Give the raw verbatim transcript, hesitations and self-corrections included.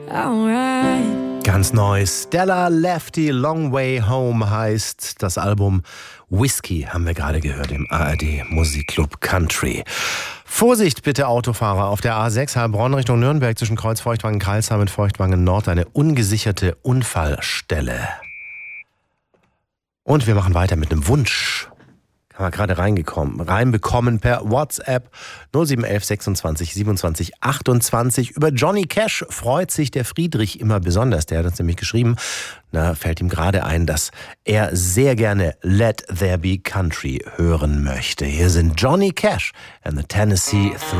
Alright. Ganz neu. Stella Lefty Long Way Home heißt das Album. Whiskey haben wir gerade gehört im A R D Musikclub Country. Vorsicht bitte Autofahrer auf der A sechs Heilbronn Richtung Nürnberg zwischen Kreuz Feuchtwangen-Karlsheim und Feuchtwangen-Nord eine ungesicherte Unfallstelle. Und wir machen weiter mit einem Wunsch. Haben wir gerade reingekommen, reinbekommen per WhatsApp null sieben eins eins sechsundzwanzig siebenundzwanzig achtundzwanzig. Über Johnny Cash freut sich der Friedrich immer besonders. Der hat uns nämlich geschrieben, da fällt ihm gerade ein, dass er sehr gerne Let There Be Country hören möchte. Hier sind Johnny Cash and the Tennessee Three.